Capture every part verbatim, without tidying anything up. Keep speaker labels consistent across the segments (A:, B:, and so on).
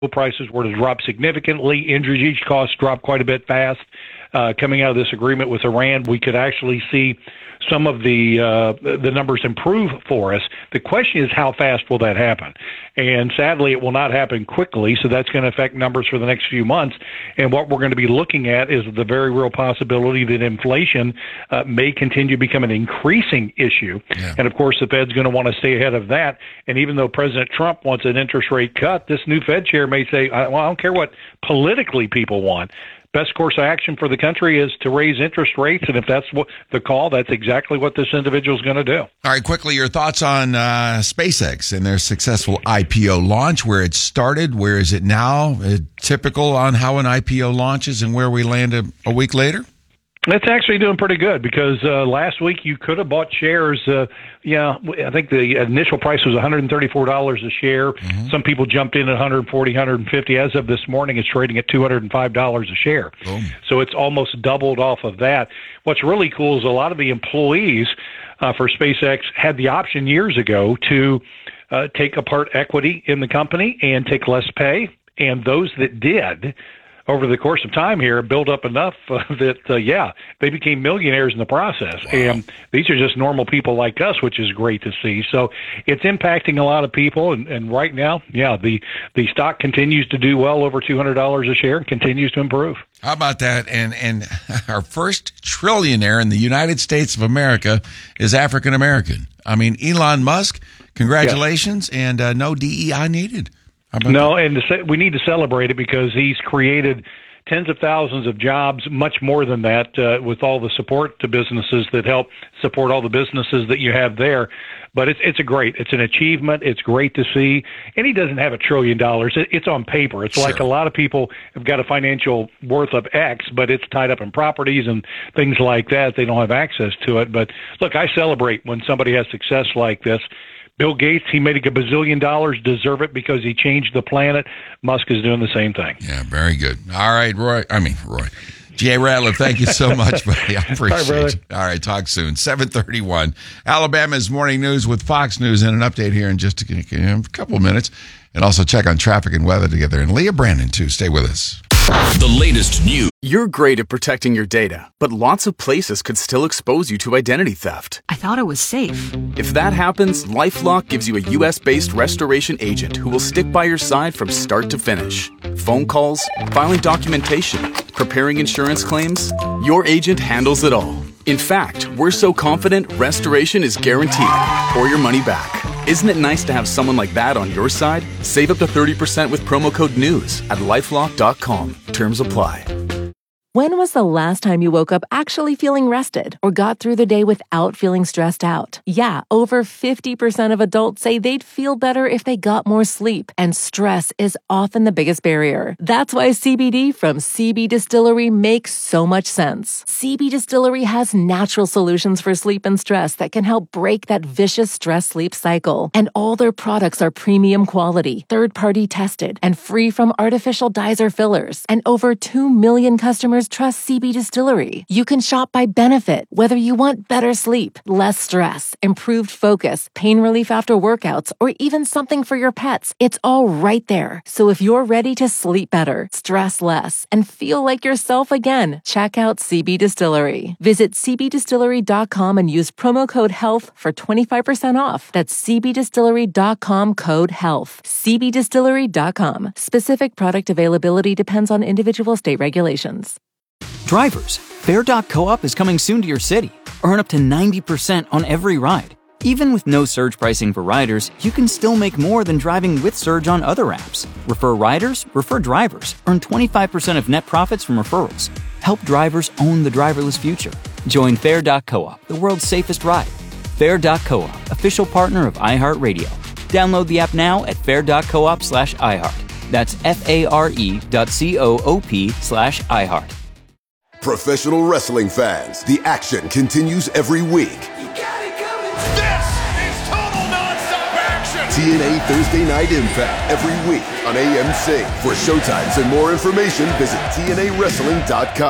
A: prices were to drop significantly, energy costs drop quite a bit fast. Uh, coming out of this agreement with Iran, we could actually see some of the uh, the numbers improve for us. The question is, how fast will that happen? And sadly, it will not happen quickly, so that's going to affect numbers for the next few months. And what we're going to be looking at is the very real possibility that inflation uh, may continue to become an increasing issue. Yeah. And, of course, the Fed's going to want to stay ahead of that. And even though President Trump wants an interest rate cut, this new Fed chair may say, well, I don't care what politically people want. Best course of action for the country is to raise interest rates, and if that's what the call, that's exactly what this individual is going to do.
B: All right, quickly, your thoughts on uh, SpaceX and their successful I P O launch, where it started, where is it now, uh, typical on how an I P O launches and where we land a, a week later?
A: It's actually doing pretty good because uh, last week you could have bought shares. Uh, yeah, I think the initial price was one hundred thirty-four dollars a share. Mm-hmm. Some people jumped in at one hundred forty dollars, one hundred fifty dollars. As of this morning, it's trading at two hundred five dollars a share. Boom. So it's almost doubled off of that. What's really cool is a lot of the employees uh, for SpaceX had the option years ago to uh, take apart equity in the company and take less pay. And those that did, over the course of time here, built up enough uh, that, uh, yeah, they became millionaires in the process. Wow. And these are just normal people like us, which is great to see. So it's impacting a lot of people. And, and right now, yeah, the, the stock continues to do well over two hundred dollars a share and continues to improve.
B: How about that? And, and our first trillionaire in the United States of America is African-American. I mean, Elon Musk, congratulations, yeah. and uh, no D E I needed.
A: No, and to, we need to celebrate it because he's created tens of thousands of jobs, much more than that, uh, with all the support to businesses that help support all the businesses that you have there. But it's it's a great, it's an achievement. It's great to see. And he doesn't have a trillion dollars. It, it's on paper. It's sure. like a lot of people have got a financial worth of X, but it's tied up in properties and things like that. They don't have access to it. But look, I celebrate when somebody has success like this. Bill Gates, he made a bazillion dollars, deserve it because he changed the planet. Musk is doing the same thing.
B: Yeah, very good. All right, Roy. I mean, Roy. G A. Ratliff, thank you so much, buddy. I appreciate
A: All right,
B: it. All right, talk soon. seven thirty-one. Alabama's Morning News with Fox News and an update here in just a, a couple of minutes. And also check on traffic and weather together. And Leah Brandon, too. Stay with us.
C: The latest news.
D: You're great at protecting your data, but lots of places could still expose you to identity theft.
E: I thought it was safe.
D: If that happens, LifeLock gives you a U S-based restoration agent who will stick by your side from start to finish. Phone calls, filing documentation, preparing insurance claims, your agent handles it all. In fact, we're so confident restoration is guaranteed or your money back. Isn't it nice to have someone like that on your side? Save up to thirty percent with promo code NEWS at lifelock dot com. Terms apply.
F: When was the last time you woke up actually feeling rested or got through the day without feeling stressed out? Yeah, over fifty percent of adults say they'd feel better if they got more sleep, and stress is often the biggest barrier. That's why C B D from C B Distillery makes so much sense. C B Distillery has natural solutions for sleep and stress that can help break that vicious stress-sleep cycle. And all their products are premium quality, third-party tested, and free from artificial dyes or fillers. And over two million customers trust C B Distillery. You can shop by benefit, whether you want better sleep, less stress, improved focus, pain relief after workouts, or even something for your pets. It's all right there. So if you're ready to sleep better, stress less, and feel like yourself again, check out C B Distillery. Visit c b distillery dot com and use promo code HEALTH for twenty-five percent off. That's c b distillery dot com code HEALTH. c b distillery dot com. Specific product availability depends on individual state regulations.
G: Drivers, Fare dot coop is coming soon to your city. Earn up to ninety percent on every ride. Even with no surge pricing for riders, you can still make more than driving with Surge on other apps. Refer riders, refer drivers. Earn twenty-five percent of net profits from referrals. Help drivers own the driverless future. Join Fare dot coop, the world's safest ride. Fare dot coop, official partner of iHeartRadio. Download the app now at fare dot coop slash iHeart. That's F-A-R-E dot C-O-O-P slash iHeart.
H: Professional wrestling fans, the action continues every week.
C: You got it coming. This is total nonstop action.
H: T N A Thursday Night Impact every week on A M C. For showtimes and more information, visit T N A wrestling dot com.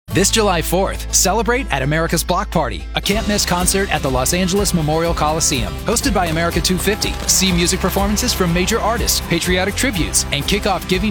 E: This July fourth, celebrate at America's Block Party, a can't-miss concert at the Los Angeles Memorial Coliseum. Hosted by America two fifty, see music performances from major artists, patriotic tributes, and kick off giving